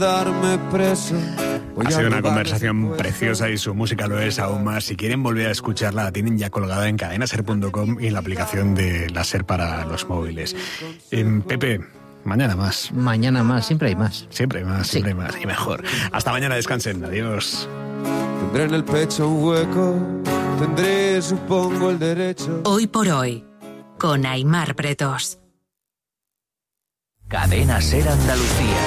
darme preso. Ha sido una conversación preciosa y su música lo es aún más. Si quieren volver a escucharla, la tienen ya colgada en cadenaser.com y en la aplicación de la SER para los móviles. Pepe, mañana más. Mañana más, siempre hay más. Siempre hay más, siempre hay más y mejor. Hasta mañana, descansen, adiós. Tendré en el pecho un hueco, tendré, supongo, el derecho. Hoy por hoy, con Aimar Bretos. Cadena SER Andalucía.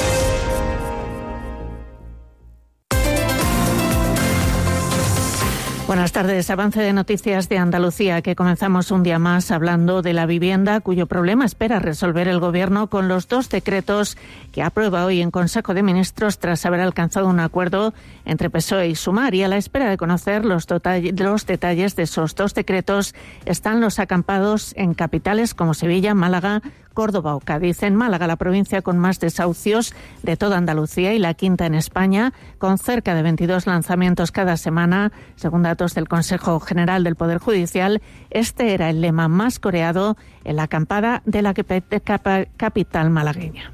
Buenas tardes. Avance de noticias de Andalucía, que comenzamos un día más hablando de la vivienda, cuyo problema espera resolver el Gobierno con los 2 decretos que aprueba hoy en Consejo de Ministros tras haber alcanzado un acuerdo entre PSOE y Sumar. Y a la espera de conocer los detalles de esos 2 decretos están los acampados en capitales como Sevilla, Málaga, Córdoba o Cádiz. En Málaga, la provincia con más desahucios de toda Andalucía y la quinta en España, con cerca de 22 lanzamientos cada semana, según datos del Consejo General del Poder Judicial. Este era el lema más coreado en la acampada de la capital malagueña.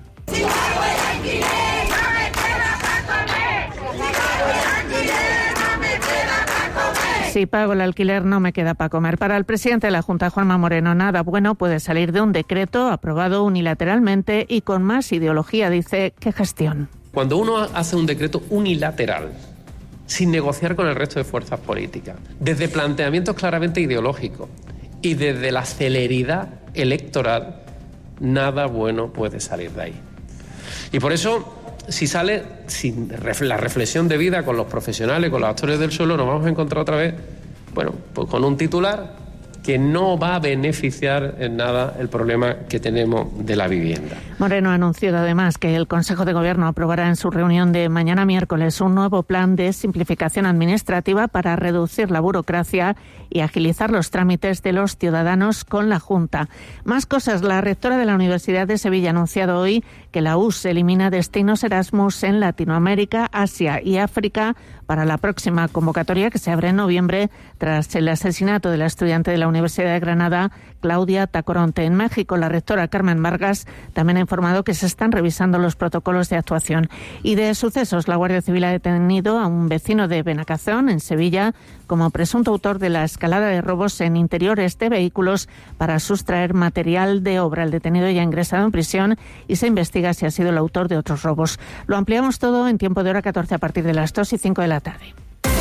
Si pago el alquiler, no me queda para comer. Para el presidente de la Junta, Juanma Moreno, nada bueno puede salir de un decreto aprobado unilateralmente y con más ideología, dice, que gestión. Cuando uno hace un decreto unilateral, sin negociar con el resto de fuerzas políticas, desde planteamientos claramente ideológicos y desde la celeridad electoral, nada bueno puede salir de ahí. Y por eso, si sale sin la reflexión debida con los profesionales, con los actores del suelo, nos vamos a encontrar otra vez, pues con un titular que no va a beneficiar en nada el problema que tenemos de la vivienda. Moreno ha anunciado además que el Consejo de Gobierno aprobará en su reunión de mañana miércoles un nuevo plan de simplificación administrativa para reducir la burocracia y agilizar los trámites de los ciudadanos con la Junta. Más cosas. La rectora de la Universidad de Sevilla ha anunciado hoy que la US elimina destinos Erasmus en Latinoamérica, Asia y África para la próxima convocatoria que se abre en noviembre tras el asesinato de la estudiante de la Universidad de Granada, Claudia Tacoronte. En México, la rectora Carmen Vargas también ha informado que se están revisando los protocolos de actuación. Y de sucesos, la Guardia Civil ha detenido a un vecino de Benacazón, en Sevilla, como presunto autor de la escalada de robos en interiores de vehículos para sustraer material de obra. El detenido ya ha ingresado en prisión y se investiga si ha sido el autor de otros robos. Lo ampliamos todo en tiempo de hora 14 a partir de las 2:05 de la tarde.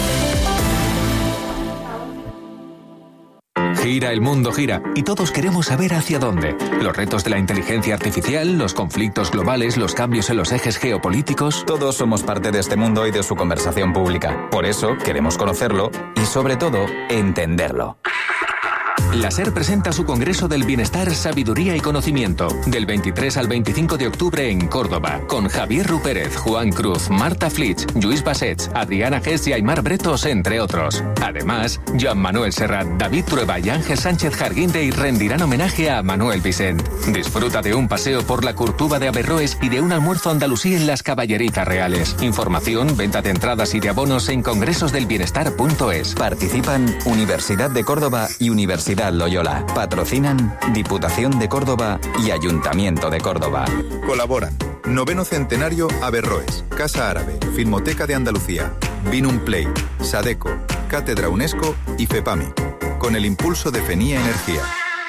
Gira, el mundo gira, y todos queremos saber hacia dónde. Los retos de la inteligencia artificial, los conflictos globales, los cambios en los ejes geopolíticos. Todos somos parte de este mundo y de su conversación pública. Por eso queremos conocerlo y, sobre todo, entenderlo. La SER presenta su Congreso del Bienestar, Sabiduría y Conocimiento, del 23 al 25 de octubre en Córdoba, con Javier Rupérez, Juan Cruz, Marta Flitsch, Lluís Bassets, Adriana Gess y Aimar Bretos, entre otros. Además, Joan Manuel Serrat, David Trueba y Ángel Sánchez Jarguindey rendirán homenaje a Manuel Vicent. Disfruta de un paseo por la Curtuba de Averroes y de un almuerzo andalusí en las Caballeritas Reales. Información, venta de entradas y de abonos en congresosdelbienestar.es. Participan Universidad de Córdoba y Universidad Loyola. Patrocinan Diputación de Córdoba y Ayuntamiento de Córdoba. Colaboran 9º Centenario Averroes, Casa Árabe, Filmoteca de Andalucía, Vinum Play, Sadeco, Cátedra UNESCO y FEPAMI, con el impulso de FENIA Energía.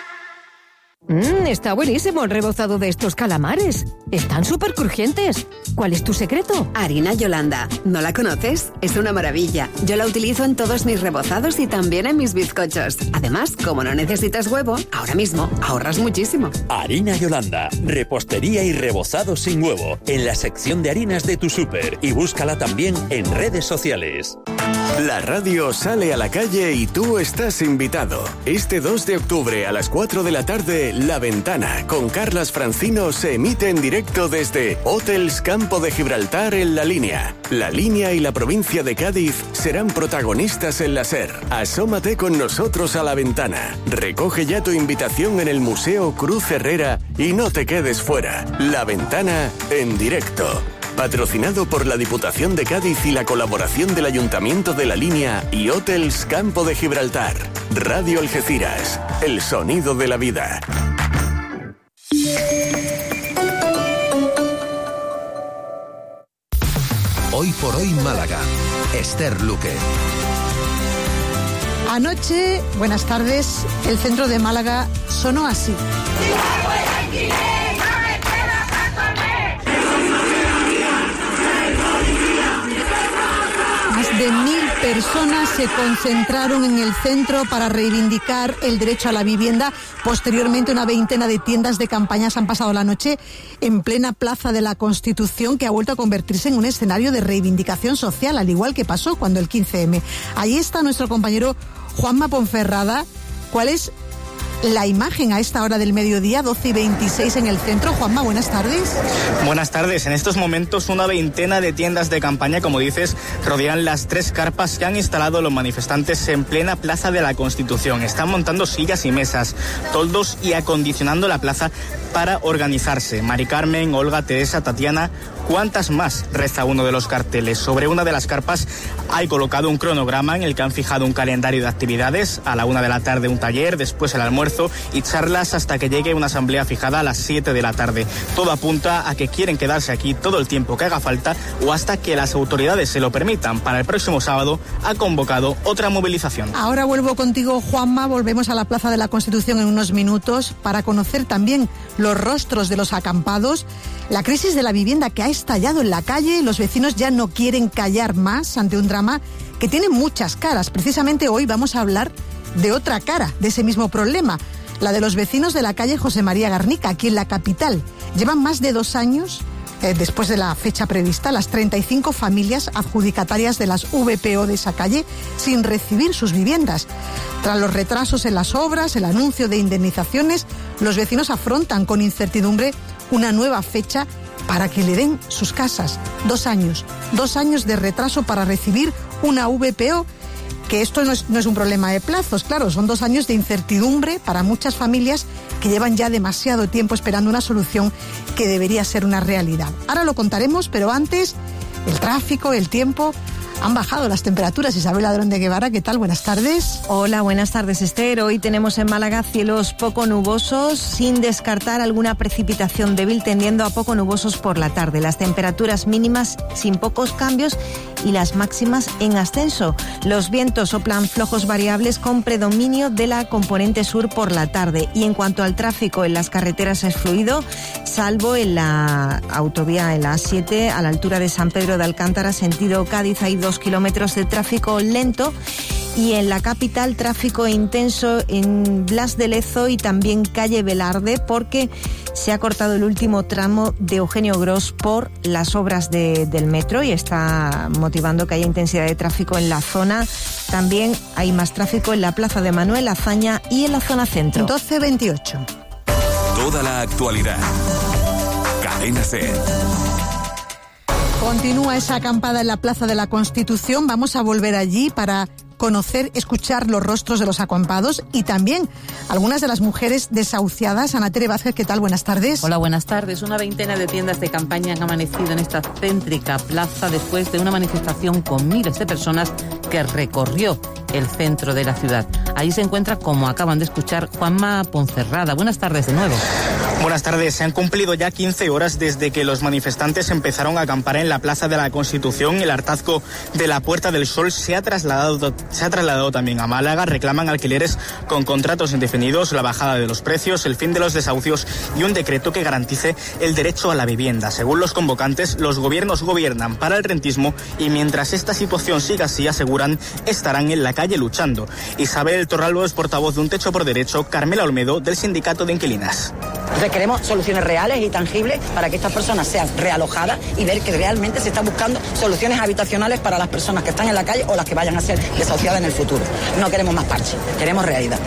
Está buenísimo el rebozado de estos calamares. Están súper crujientes. ¿Cuál es tu secreto? Harina Yolanda. ¿No la conoces? Es una maravilla. Yo la utilizo en todos mis rebozados y también en mis bizcochos. Además, como no necesitas huevo, ahora mismo ahorras muchísimo. Harina Yolanda. Repostería y rebozado sin huevo. En la sección de harinas de tu súper. Y búscala también en redes sociales. La radio sale a la calle y tú estás invitado. Este 2 de octubre a las 4 de la tarde, La Ventana, con Carlas Francino, se emite en directo desde Hotels Campo de Gibraltar en La Línea. La Línea y la provincia de Cádiz serán protagonistas en la SER. Asómate con nosotros a La Ventana. Recoge ya tu invitación en el Museo Cruz Herrera y no te quedes fuera. La Ventana en directo. Patrocinado por la Diputación de Cádiz y la colaboración del Ayuntamiento de La Línea y Hotels Campo de Gibraltar. Radio Algeciras, el sonido de la vida. Hoy por hoy Málaga. Esther Luque. Anoche, buenas tardes, el centro de Málaga sonó así. Más de 1000 personas se concentraron en el centro para reivindicar el derecho a la vivienda. Posteriormente, una veintena de tiendas de campañas han pasado la noche en plena Plaza de la Constitución, que ha vuelto a convertirse en un escenario de reivindicación social, al igual que pasó cuando el 15M. Ahí está nuestro compañero Juanma Ponferrada. ¿Cuál es la imagen a esta hora del mediodía, 12:26 en el centro? Juanma, buenas tardes. Buenas tardes. En estos momentos una veintena de tiendas de campaña, como dices, rodean las 3 carpas que han instalado los manifestantes en plena Plaza de la Constitución. Están montando sillas y mesas, toldos y acondicionando la plaza para organizarse. Mari Carmen, Olga, Teresa, Tatiana, ¿cuántas más?, reza uno de los carteles. Sobre una de las carpas hay colocado un cronograma en el que han fijado un calendario de actividades. A la 1 de la tarde un taller, después el almuerzo y charlas hasta que llegue una asamblea fijada a las 7 de la tarde. Todo apunta a que quieren quedarse aquí todo el tiempo que haga falta o hasta que las autoridades se lo permitan. Para el próximo sábado ha convocado otra movilización. Ahora vuelvo contigo, Juanma. Volvemos a la Plaza de la Constitución en unos minutos para conocer también los rostros de los acampados. La crisis de la vivienda que ha estallado en la calle, los vecinos ya no quieren callar más ante un drama que tiene muchas caras. Precisamente hoy vamos a hablar de otra cara de ese mismo problema, la de los vecinos de la calle José María Garnica, aquí en la capital. Llevan más de 2 años, después de la fecha prevista, las 35 familias adjudicatarias de las VPO de esa calle sin recibir sus viviendas. Tras los retrasos en las obras, el anuncio de indemnizaciones, los vecinos afrontan con incertidumbre una nueva fecha para que le den sus casas. 2 años. 2 años de retraso para recibir una VPO, que esto no es un problema de plazos, claro, son 2 años de incertidumbre para muchas familias que llevan ya demasiado tiempo esperando una solución que debería ser una realidad. Ahora lo contaremos, pero antes, el tráfico, el tiempo. Han bajado las temperaturas. Isabel Ladrón de Guevara, ¿qué tal? Buenas tardes. Hola, buenas tardes, Esther. Hoy tenemos en Málaga cielos poco nubosos, sin descartar alguna precipitación débil, tendiendo a poco nubosos por la tarde. Las temperaturas mínimas sin pocos cambios y las máximas en ascenso. Los vientos soplan flojos variables con predominio de la componente sur por la tarde. Y en cuanto al tráfico en las carreteras es fluido, salvo en la autovía, en la A7, a la altura de San Pedro de Alcántara, sentido Cádiz, hay 2 kilómetros de tráfico lento. Y en la capital, tráfico intenso en Blas de Lezo y también calle Velarde, porque se ha cortado el último tramo de Eugenio Gros por las obras del metro y está motivando que haya intensidad de tráfico en la zona. También hay más tráfico en la plaza de Manuel Azaña y en la zona centro. 12:28. Toda la actualidad. Cadena SER. Continúa esa acampada en la Plaza de la Constitución. Vamos a volver allí para conocer, escuchar los rostros de los acampados y también algunas de las mujeres desahuciadas. Ana Tere Vázquez, ¿qué tal? Buenas tardes. Hola, buenas tardes. Una veintena de tiendas de campaña han amanecido en esta céntrica plaza después de una manifestación con miles de personas que recorrió el centro de la ciudad. Ahí se encuentra, como acaban de escuchar, Juanma Ponferrada. Buenas tardes de nuevo. Buenas tardes. Se han cumplido ya 15 horas desde que los manifestantes empezaron a acampar en la Plaza de la Constitución. El hartazgo de la Puerta del Sol se ha trasladado también a Málaga. Reclaman alquileres con contratos indefinidos, la bajada de los precios, el fin de los desahucios y un decreto que garantice el derecho a la vivienda. Según los convocantes, los gobiernos gobiernan para el rentismo y mientras esta situación siga así, aseguran, estarán en la calle luchando. Isabel Torralbo es portavoz de Un Techo por Derecho, Carmela Olmedo del Sindicato de Inquilinas. Entonces queremos soluciones reales y tangibles para que estas personas sean realojadas y ver que realmente se está buscando soluciones habitacionales para las personas que están en la calle o las que vayan a ser desahuciadas en el futuro. No queremos más parches, queremos realidad.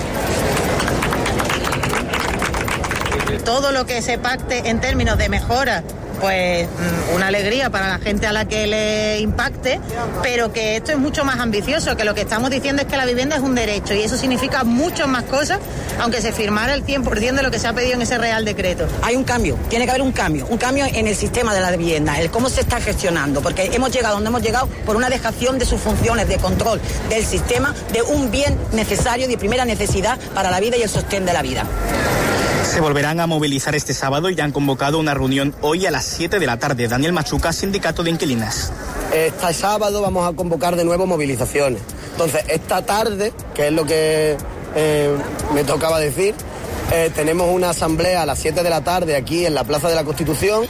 Todo lo que se pacte en términos de mejora, pues una alegría para la gente a la que le impacte, pero que esto es mucho más ambicioso, que lo que estamos diciendo es que la vivienda es un derecho y eso significa muchas más cosas, aunque se firmara el 100% de lo que se ha pedido en ese Real Decreto. Hay un cambio, tiene que haber un cambio en el sistema de la vivienda, el cómo se está gestionando, porque hemos llegado donde hemos llegado por una dejación de sus funciones de control del sistema de un bien necesario de primera necesidad para la vida y el sostén de la vida. Se volverán a movilizar este sábado y han convocado una reunión hoy a las 7 de la tarde. Daniel Machuca, Sindicato de Inquilinas. Este sábado vamos a convocar de nuevo movilizaciones. Entonces, esta tarde, que es lo que me tocaba decir, tenemos una asamblea a las 7 de la tarde aquí en la Plaza de la Constitución,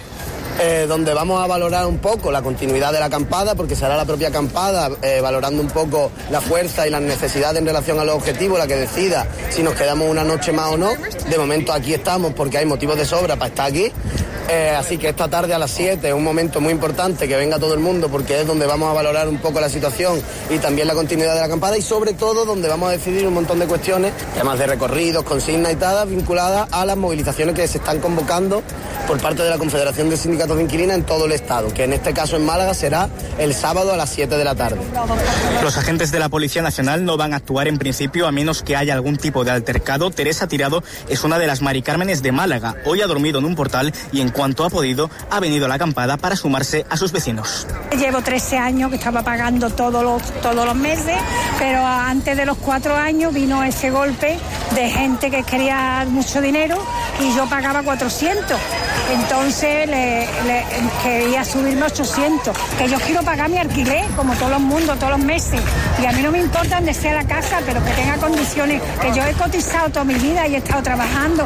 donde vamos a valorar un poco la continuidad de la acampada, porque será la propia acampada valorando un poco la fuerza y las necesidades en relación a los objetivos, la que decida si nos quedamos una noche más o no. De momento aquí estamos porque hay motivos de sobra para estar aquí. Así que esta tarde a las 7 es un momento muy importante que venga todo el mundo, porque es donde vamos a valorar un poco la situación y también la continuidad de la acampada, y sobre todo donde vamos a decidir un montón de cuestiones, temas de recorridos, consignas y tal, vinculadas a las movilizaciones que se están convocando por parte de la Confederación de Sindicatos de Inquilinas en todo el estado, que en este caso en Málaga será el sábado a las 7 de la tarde. Los agentes de la Policía Nacional no van a actuar en principio a menos que haya algún tipo de altercado. Teresa Tirado es una de las Mari Cármenes de Málaga. Hoy ha dormido en un portal y en cuanto ha podido ha venido a la acampada para sumarse a sus vecinos. Llevo 13 años que estaba pagando todos los meses, pero antes de los 4 años vino ese golpe de gente que quería mucho dinero y yo pagaba 400. Entonces le quería subirme 800, que yo quiero pagar mi alquiler como todo el mundo, todos los meses, y a mí no me importa dónde sea la casa, pero que tenga condiciones, que yo he cotizado toda mi vida y he estado trabajando.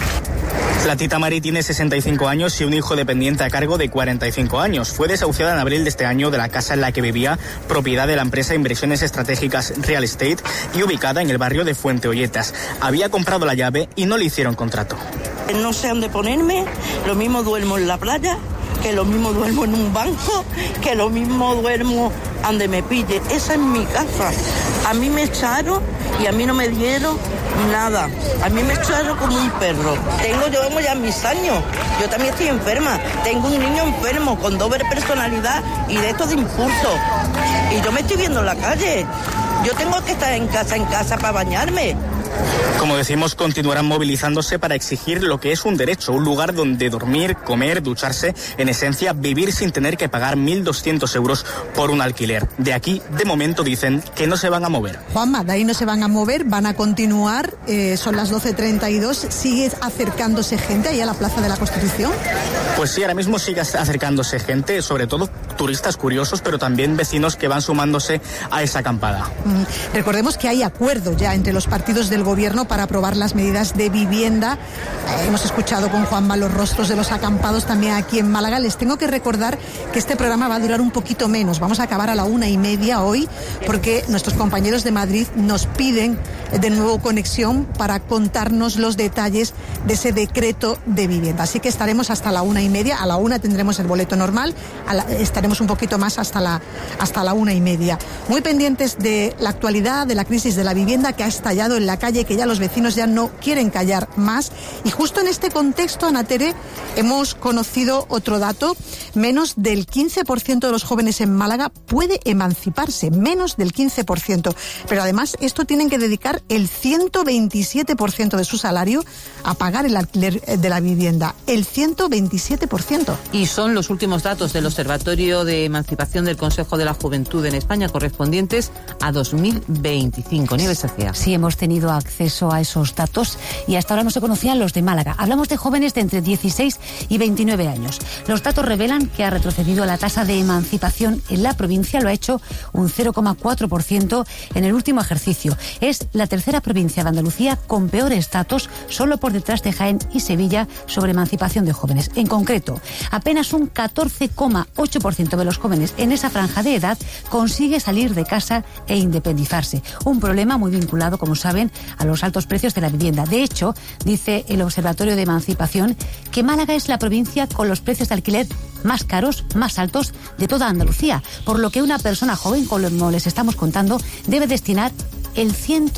La tita Mari tiene 65 años y un hijo dependiente a cargo de 45 años. Fue desahuciada en abril de este año de la casa en la que vivía, propiedad de la empresa Inversiones Estratégicas Real Estate y ubicada en el barrio de Fuenteolletas. Había comprado la llave y no le hicieron contrato. No sé dónde ponerme, lo mismo duermo en la playa, que lo mismo duermo en un banco, que lo mismo duermo donde me pille. Esa es mi casa. A mí me echaron y a mí no me dieron nada. A mí me echaron como un perro. Yo ya mis años. Yo también estoy enferma. Tengo un niño enfermo con doble personalidad y de estos de impulso. Y yo me estoy viendo en la calle. Yo tengo que estar en casa para bañarme. Como decimos, continuarán movilizándose para exigir lo que es un derecho, un lugar donde dormir, comer, ducharse, en esencia vivir sin tener que pagar 1.200 euros por un alquiler. De aquí, de momento, dicen que no se van a mover. Juanma, de ahí no se van a mover, van a continuar, son las 12:32, ¿sigue acercándose gente ahí a la Plaza de la Constitución? Pues sí, ahora mismo sigue acercándose gente, sobre todo turistas curiosos, pero también vecinos que van sumándose a esa acampada. Recordemos que hay acuerdo ya entre los partidos del Gobierno para aprobar las medidas de vivienda. Hemos escuchado con Juanma los rostros de los acampados también aquí en Málaga. Les tengo que recordar que este programa va a durar un poquito menos. Vamos a acabar a la 1:30 hoy, porque nuestros compañeros de Madrid nos piden de nuevo conexión para contarnos los detalles de ese decreto de vivienda. Así que estaremos hasta la 1:30. A la 1 tendremos el boleto normal. Estaremos un poquito más hasta la 1:30. Muy pendientes de la actualidad, de la crisis de la vivienda que ha estallado en la calle, que ya los vecinos ya no quieren callar más. Y justo en este contexto, Ana Tere, hemos conocido otro dato. Menos del 15% de los jóvenes en Málaga puede emanciparse, menos del 15%. Pero además esto tienen que dedicar el 127% de su salario a pagar el alquiler de la vivienda. El 127%. Y son los últimos datos del Observatorio de Emancipación del Consejo de la Juventud en España, correspondientes a 2025. Nieves Sacia. Sí, hemos tenido acceso a esos datos y hasta ahora no se conocían los de Málaga. Hablamos de jóvenes de entre 16 y 29 años. Los datos revelan que ha retrocedido la tasa de emancipación en la provincia, lo ha hecho un 0,4% en el último ejercicio. Es la tercera provincia de Andalucía con peores datos, solo por detrás de Jaén y Sevilla, sobre emancipación de jóvenes. En concreto, apenas un 14,8% de los jóvenes en esa franja de edad consigue salir de casa e independizarse. Un problema muy vinculado, como saben, a los altos precios de la vivienda. De hecho, dice el Observatorio de Emancipación que Málaga es la provincia con los precios de alquiler más caros, más altos de toda Andalucía, por lo que una persona joven, como les estamos contando, debe destinar el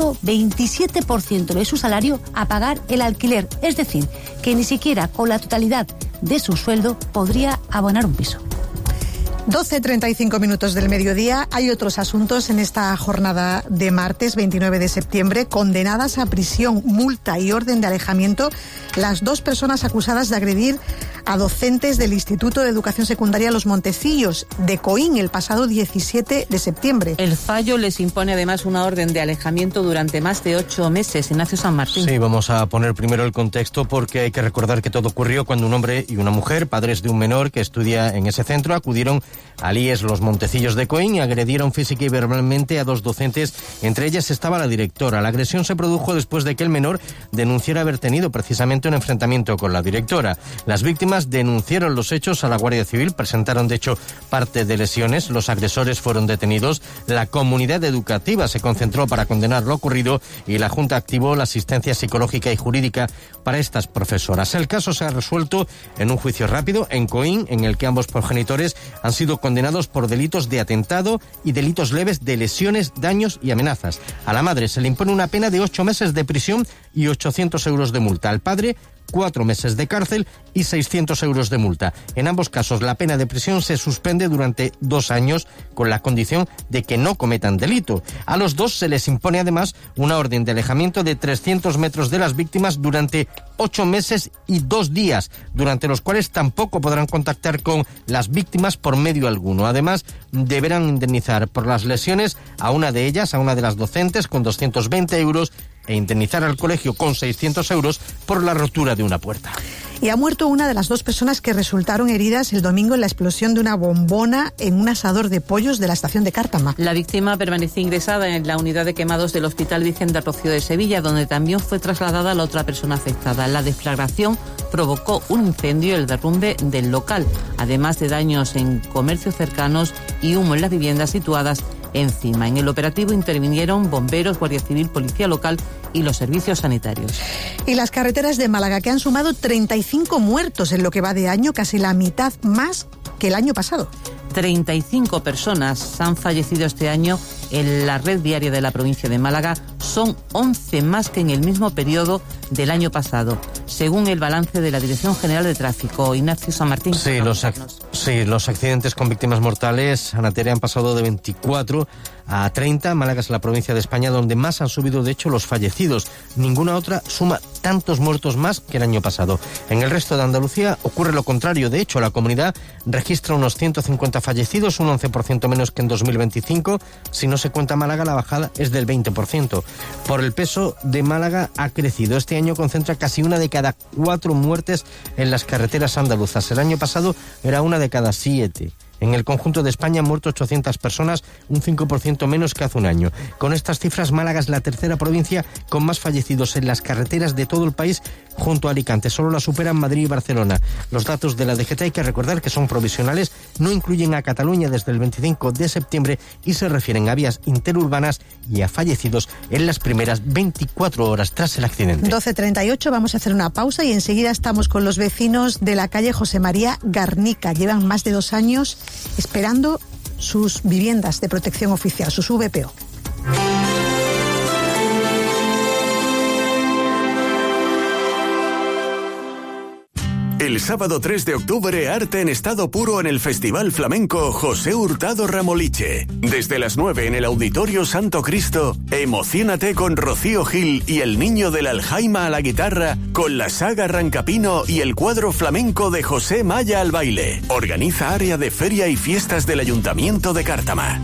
127% de su salario a pagar el alquiler. Es decir, que ni siquiera con la totalidad de su sueldo podría abonar un piso. 12:35 del mediodía. Hay otros asuntos en esta jornada de martes 29 de septiembre. Condenadas a prisión, multa y orden de alejamiento las 2 personas acusadas de agredir a docentes del Instituto de Educación Secundaria Los Montecillos de Coín el pasado 17 de septiembre. El fallo les impone además una orden de alejamiento durante más de 8 meses. Ignacio San Martín. Sí, vamos a poner primero el contexto porque hay que recordar que todo ocurrió cuando un hombre y una mujer, padres de un menor que estudia en ese centro, acudieron al IES Los Montecillos de Coín y agredieron física y verbalmente a 2 docentes. Entre ellas estaba la directora. La agresión se produjo después de que el menor denunciara haber tenido precisamente un enfrentamiento con la directora. Las víctimas denunciaron los hechos a la Guardia Civil, presentaron de hecho parte de lesiones, los agresores fueron detenidos, la comunidad educativa se concentró para condenar lo ocurrido y la Junta activó la asistencia psicológica y jurídica para estas profesoras. El caso se ha resuelto en un juicio rápido en Coín, en el que ambos progenitores han sido condenados por delitos de atentado y delitos leves de lesiones, daños y amenazas. A la madre se le impone una pena de 8 meses de prisión y 800 euros de multa. Al padre, 4 meses de cárcel y 600 euros de multa. En ambos casos, la pena de prisión se suspende durante 2 años con la condición de que no cometan delito. A los 2 se les impone además una orden de alejamiento de 300 metros de las víctimas durante 8 meses y 2 días, durante los cuales tampoco podrán contactar con las víctimas por medio alguno. Además, deberán indemnizar por las lesiones a una de ellas, a una de las docentes, con 220 euros e indemnizar al colegio con 600 euros por la rotura de una puerta. Y ha muerto una de las 2 personas que resultaron heridas el domingo en la explosión de una bombona en un asador de pollos de la estación de Cártama. La víctima permanece ingresada en la unidad de quemados del Hospital Virgen del Rocío de Sevilla, donde también fue trasladada la otra persona afectada. La deflagración provocó un incendio y el derrumbe del local, además de daños en comercios cercanos y humo en las viviendas situadas encima. En el operativo intervinieron bomberos, Guardia Civil, Policía Local y los servicios sanitarios. Y las carreteras de Málaga, que han sumado 35 muertos en lo que va de año, casi la mitad más que el año pasado. 35 personas han fallecido este año en la red viaria de la provincia de Málaga. Son 11 más que en el mismo periodo del año pasado, según el balance de la Dirección General de Tráfico. Ignacio San Martín. Sí, los accidentes con víctimas mortales, Ana Tere, han pasado de 24 a 30. Málaga es la provincia de España donde más han subido, de hecho, los fallecidos. Ninguna otra suma tantos muertos más que el año pasado. En el resto de Andalucía ocurre lo contrario. De hecho, la comunidad registra unos 150 fallecidos, un 11% menos que en 2025. Si no se cuenta Málaga, la bajada es del 20%. Por el peso de Málaga ha crecido. Este año concentra casi 1 de cada 4 muertes en las carreteras andaluzas. El año pasado era 1 de cada 7. En el conjunto de España han muerto 800 personas, un 5% menos que hace un año. Con estas cifras, Málaga es la tercera provincia con más fallecidos en las carreteras de todo el país, junto a Alicante. Solo la superan Madrid y Barcelona. Los datos de la DGT, hay que recordar que son provisionales, no incluyen a Cataluña desde el 25 de septiembre y se refieren a vías interurbanas y a fallecidos en las primeras 24 horas tras el accidente. 12:38, vamos a hacer una pausa y enseguida estamos con los vecinos de la calle José María Garnica. Llevan más de 2 años esperando sus viviendas de protección oficial, sus VPO. El sábado 3 de octubre, arte en estado puro en el Festival Flamenco José Hurtado Ramoliche. Desde las 9 en el Auditorio Santo Cristo, emociónate con Rocío Gil y el Niño del Aljaima a la guitarra, con la saga Rancapino y el cuadro flamenco de José Maya al baile. Organiza Área de Feria y Fiestas del Ayuntamiento de Cártama.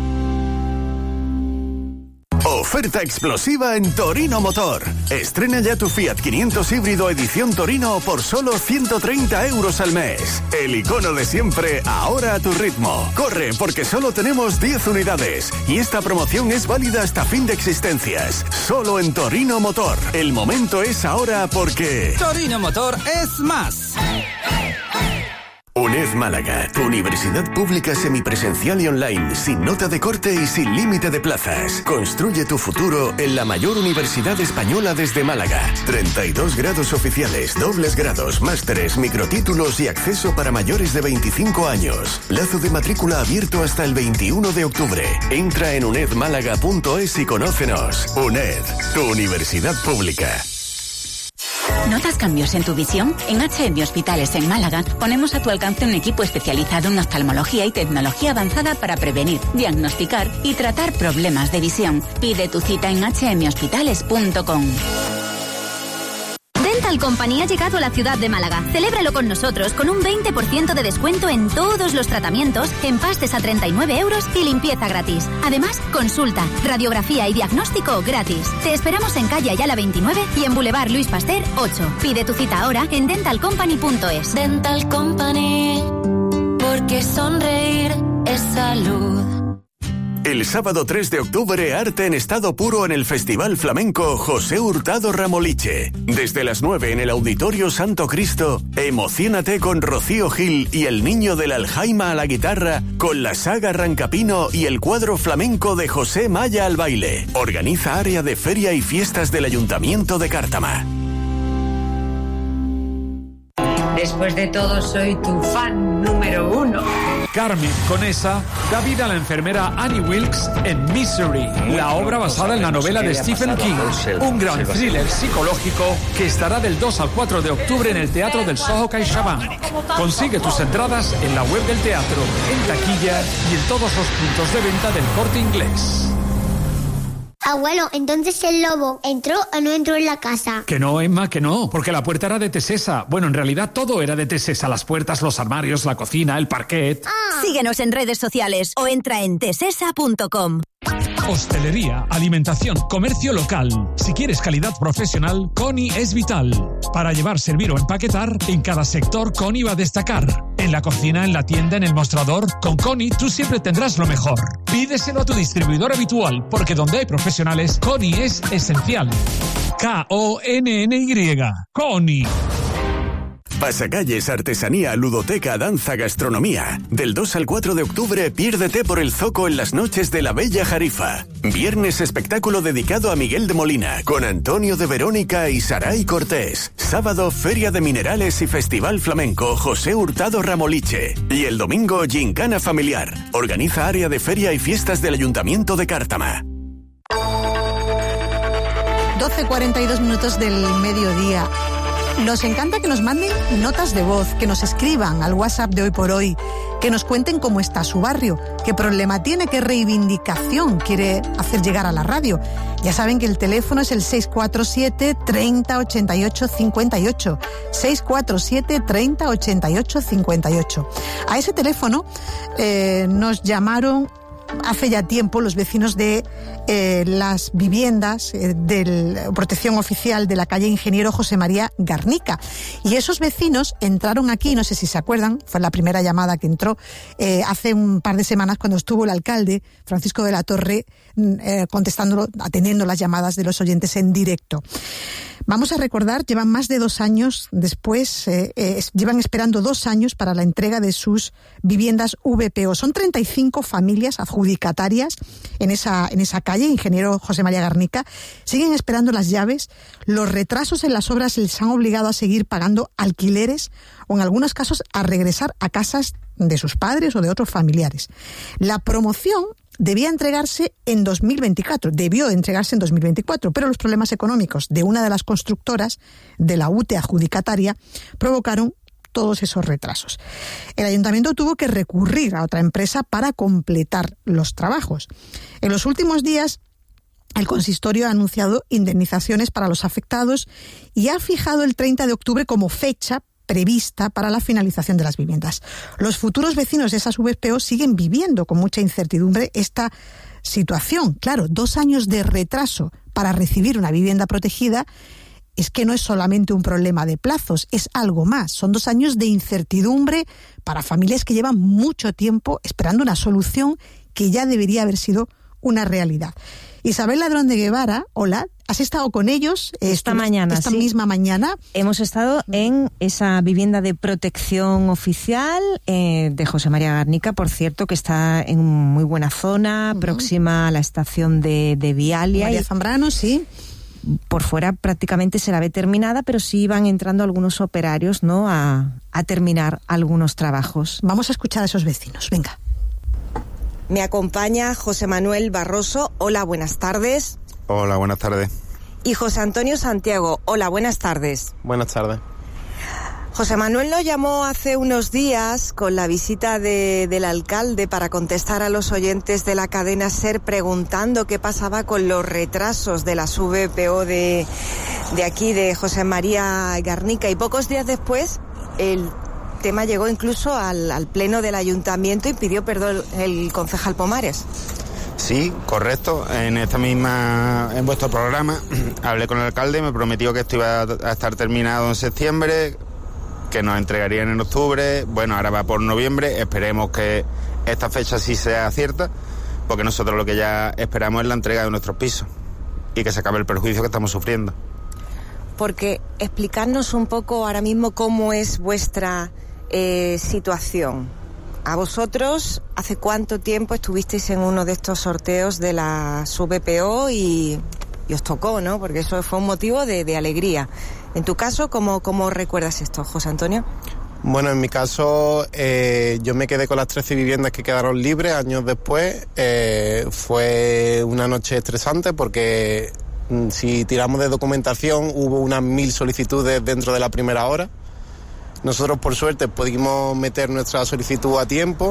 Oferta explosiva en Torino Motor. Estrena ya tu Fiat 500 híbrido edición Torino por solo 130 euros al mes. El icono de siempre, ahora a tu ritmo. Corre, porque solo tenemos 10 unidades y esta promoción es válida hasta fin de existencias. Solo en Torino Motor. El momento es ahora porque... Torino Motor es más. UNED Málaga, tu universidad pública semipresencial y online, sin nota de corte y sin límite de plazas. Construye tu futuro en la mayor universidad española desde Málaga. 32 grados oficiales, dobles grados, másteres, microtítulos y acceso para mayores de 25 años. Plazo de matrícula abierto hasta el 21 de octubre. Entra en unedmálaga.es y conócenos. UNED, tu universidad pública. ¿Notas cambios en tu visión? En HM Hospitales en Málaga ponemos a tu alcance un equipo especializado en oftalmología y tecnología avanzada para prevenir, diagnosticar y tratar problemas de visión. Pide tu cita en hmhospitales.com. Dental Company ha llegado a la ciudad de Málaga. Celébralo con nosotros con un 20% de descuento en todos los tratamientos, empastes a 39 euros y limpieza gratis. Además, consulta, radiografía y diagnóstico gratis. Te esperamos en calle Ayala 29 y en Boulevard Luis Pasteur 8. Pide tu cita ahora en dentalcompany.es. Dental Company, porque sonreír es salud. El sábado 3 de octubre, arte en estado puro en el Festival Flamenco José Hurtado Ramoliche. Desde las 9 en el Auditorio Santo Cristo, emociónate con Rocío Gil y el Niño del Aljaima a la guitarra, con la saga Rancapino y el cuadro flamenco de José Maya al baile. Organiza Área de Feria y Fiestas del Ayuntamiento de Cártama. Después de todo, soy tu fan número 1. Carmen Conesa da vida a la enfermera Annie Wilkes en Misery, la obra basada en la novela de Stephen King, un gran thriller psicológico que estará del 2 al 4 de octubre en el Teatro del Soho CaixaBank. Consigue tus entradas en la web del teatro, en taquilla y en todos los puntos de venta del Corte Inglés. Abuelo, entonces el lobo ¿entró o no entró en la casa? Que no, Emma, que no, porque la puerta era de Tesesa. Bueno, en realidad todo era de Tesesa, las puertas, los armarios, la cocina, el parquet. Síguenos en redes sociales o entra en tesesa.com. Hostelería, alimentación, comercio local. Si quieres calidad profesional, Coni es vital. Para llevar, servir o empaquetar, en cada sector Coni va a destacar. En la cocina, en la tienda, en el mostrador, con Coni tú siempre tendrás lo mejor. Pídeselo a tu distribuidor habitual, porque donde hay profesionales, Coni es esencial. K-O-N-N-Y. Coni. Pasacalles, artesanía, ludoteca, danza, gastronomía. Del 2 al 4 de octubre, piérdete por el Zoco en las noches de la Bella Jarifa. Viernes, espectáculo dedicado a Miguel de Molina, con Antonio de Verónica y Saray Cortés. Sábado, Feria de Minerales y Festival Flamenco José Hurtado Ramoliche. Y el domingo, Gincana Familiar. Organiza Área de Feria y Fiestas del Ayuntamiento de Cártama. 12:42 del mediodía. Nos encanta que nos manden notas de voz, que nos escriban al WhatsApp de Hoy por Hoy, que nos cuenten cómo está su barrio, qué problema tiene, qué reivindicación quiere hacer llegar a la radio. Ya saben que el teléfono es el 647 30 88 58. 647 30 88 58. A ese teléfono nos llamaron hace ya tiempo los vecinos de las viviendas de protección oficial de la calle Ingeniero José María Garnica. Y esos vecinos entraron aquí, no sé si se acuerdan, fue la primera llamada que entró hace un par de semanas cuando estuvo el alcalde Francisco de la Torre atendiendo las llamadas de los oyentes en directo. Vamos a recordar, llevan más de 2 años después, llevan esperando 2 años para la entrega de sus viviendas VPO. Son 35 familias adjudicatarias en esa calle, Ingeniero José María Garnica. Siguen esperando las llaves. Los retrasos en las obras les han obligado a seguir pagando alquileres o en algunos casos a regresar a casas de sus padres o de otros familiares. La promoción debió entregarse en 2024, pero los problemas económicos de una de las constructoras de la UTE adjudicataria provocaron todos esos retrasos. El ayuntamiento tuvo que recurrir a otra empresa para completar los trabajos. En los últimos días, el consistorio ha anunciado indemnizaciones para los afectados y ha fijado el 30 de octubre como fecha prevista para la finalización de las viviendas. Los futuros vecinos de esas VPO siguen viviendo con mucha incertidumbre esta situación. Claro, 2 años de retraso para recibir una vivienda protegida es que no es solamente un problema de plazos, es algo más. Son 2 años de incertidumbre para familias que llevan mucho tiempo esperando una solución que ya debería haber sido una realidad. Isabel Ladrón de Guevara, hola, ¿has estado con ellos esta misma mañana? Hemos estado en esa vivienda de protección oficial de José María Garnica, por cierto, que está en muy buena zona, próxima a la estación de Vialia. María Zambrano, sí. Por fuera prácticamente se la ve terminada, pero sí van entrando algunos operarios, ¿no?, a terminar algunos trabajos. Vamos a escuchar a esos vecinos, venga. Me acompaña José Manuel Barroso. Hola, buenas tardes. Hola, buenas tardes. Y José Antonio Santiago. Hola, buenas tardes. Buenas tardes. José Manuel nos llamó hace unos días con la visita del alcalde para contestar a los oyentes de la cadena SER preguntando qué pasaba con los retrasos de las VPO de aquí, de José María Garnica, y pocos días después el tema llegó incluso al pleno del ayuntamiento y pidió perdón el concejal Pomares. Sí, correcto. En vuestro programa hablé con el alcalde, me prometió que esto iba a estar terminado en septiembre, que nos entregarían en octubre. Bueno, ahora va por noviembre. Esperemos que esta fecha sí sea cierta, porque nosotros lo que ya esperamos es la entrega de nuestros pisos y que se acabe el perjuicio que estamos sufriendo. Porque explicarnos un poco ahora mismo cómo es vuestra situación. A vosotros, ¿hace cuánto tiempo estuvisteis en uno de estos sorteos de la VPO y os tocó, ¿no? Porque eso fue un motivo de alegría. En tu caso, ¿cómo recuerdas esto, José Antonio? Bueno, en mi caso, yo me quedé con las 13 viviendas que quedaron libres años después. Fue una noche estresante porque si tiramos de documentación, hubo unas 1000 solicitudes dentro de la primera hora. Nosotros, por suerte, pudimos meter nuestra solicitud a tiempo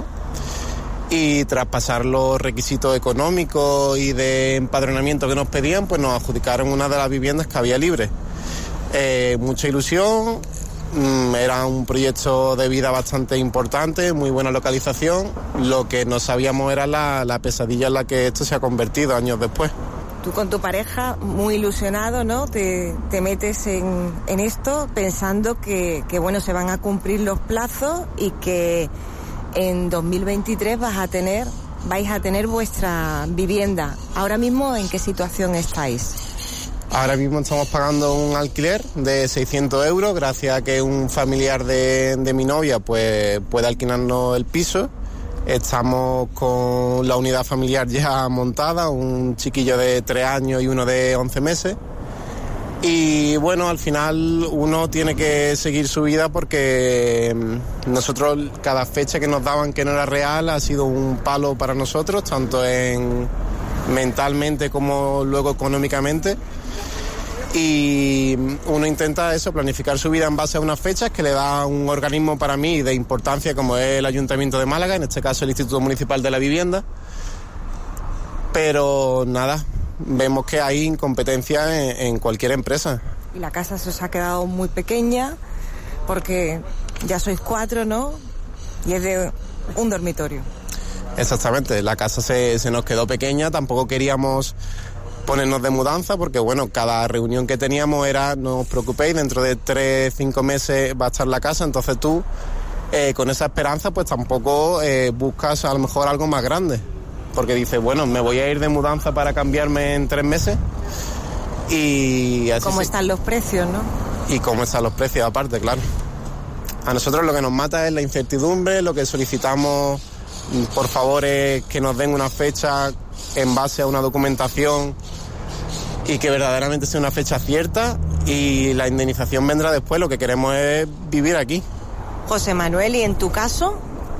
y tras pasar los requisitos económicos y de empadronamiento que nos pedían, pues nos adjudicaron una de las viviendas que había libre. Mucha ilusión, era un proyecto de vida bastante importante, muy buena localización. Lo que no sabíamos era la pesadilla en la que esto se ha convertido años después. Tú con tu pareja, muy ilusionado, ¿no? Te metes en esto pensando que bueno, se van a cumplir los plazos y que en 2023 vais a tener vuestra vivienda. Ahora mismo, ¿en qué situación estáis? Ahora mismo estamos pagando un alquiler de 600 euros gracias a que un familiar de mi novia pues puede alquilarnos el piso. Estamos con la unidad familiar ya montada, un chiquillo de 3 años y uno de 11 meses. Y bueno, al final uno tiene que seguir su vida porque nosotros cada fecha que nos daban que no era real ha sido un palo para nosotros, tanto mentalmente como luego económicamente. Y uno intenta planificar su vida en base a unas fechas que le da un organismo para mí de importancia como es el Ayuntamiento de Málaga, en este caso el Instituto Municipal de la Vivienda. Pero nada, vemos que hay incompetencia en cualquier empresa. Y la casa se os ha quedado muy pequeña porque ya sois 4, ¿no? Y es de un dormitorio. Exactamente, la casa se nos quedó pequeña, tampoco queríamos ponernos de mudanza porque bueno, cada reunión que teníamos era no os preocupéis, dentro de 3-5 meses va a estar la casa, entonces tú con esa esperanza pues tampoco buscas a lo mejor algo más grande, porque dices, bueno, me voy a ir de mudanza para cambiarme en 3 meses y así. ¿Cómo están los precios, no? Y cómo están los precios aparte, claro. A nosotros lo que nos mata es la incertidumbre, lo que solicitamos por favor es que nos den una fecha en base a una documentación y que verdaderamente sea una fecha cierta, y la indemnización vendrá después. Lo que queremos es vivir aquí. José Manuel, ¿y en tu caso?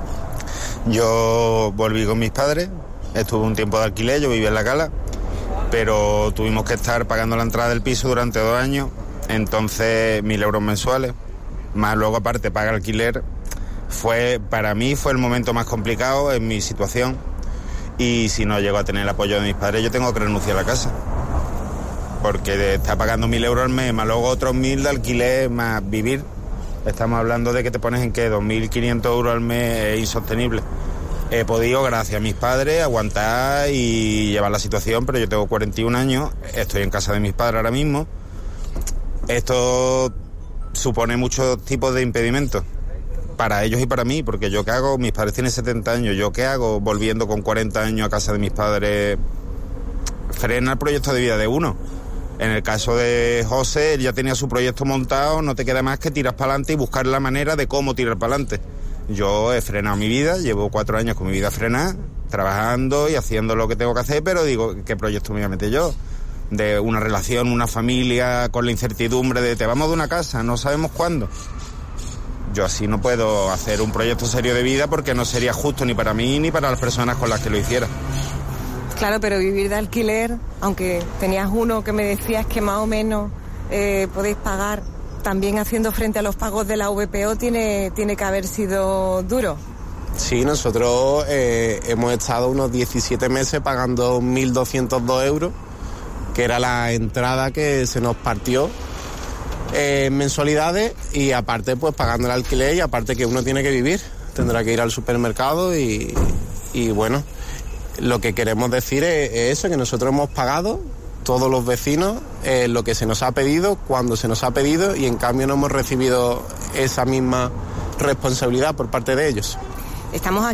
Yo volví con mis padres, estuve un tiempo de alquiler, yo vivía en La Cala, pero tuvimos que estar pagando la entrada del piso durante 2 años, entonces 1.000 euros mensuales, más luego aparte paga alquiler. Para mí fue el momento más complicado en mi situación, y si no llego a tener el apoyo de mis padres yo tengo que renunciar a la casa, porque está pagando 1.000 euros al mes, más luego otros 1.000 de alquiler, más vivir. Estamos hablando de que te pones en que 2.500 euros al mes es insostenible. He podido, gracias a mis padres, aguantar y llevar la situación, pero yo tengo 41 años, estoy en casa de mis padres ahora mismo. Esto supone muchos tipos de impedimentos para ellos y para mí, porque yo qué hago, mis padres tienen 70 años, yo qué hago volviendo con 40 años a casa de mis padres. Frena el proyecto de vida de uno. En el caso de José, él ya tenía su proyecto montado, no te queda más que tirar para adelante y buscar la manera de cómo tirar para adelante. Yo he frenado mi vida, llevo 4 años con mi vida frenada, trabajando y haciendo lo que tengo que hacer, pero digo, ¿qué proyecto me voy a meter yo? De una relación, una familia, con la incertidumbre de te vamos de una casa, no sabemos cuándo. Yo así no puedo hacer un proyecto serio de vida porque no sería justo ni para mí ni para las personas con las que lo hiciera. Claro, pero vivir de alquiler, aunque tenías uno que me decías que más o menos podéis pagar también haciendo frente a los pagos de la VPO tiene que haber sido duro. Sí, nosotros hemos estado unos 17 meses pagando 1.202 euros, que era la entrada que se nos partió en mensualidades, y aparte pues pagando el alquiler, y aparte que uno tiene que vivir, tendrá que ir al supermercado y bueno, lo que queremos decir es eso, que nosotros hemos pagado, todos los vecinos, lo que se nos ha pedido, cuando se nos ha pedido, y en cambio no hemos recibido esa misma responsabilidad por parte de ellos. Estamos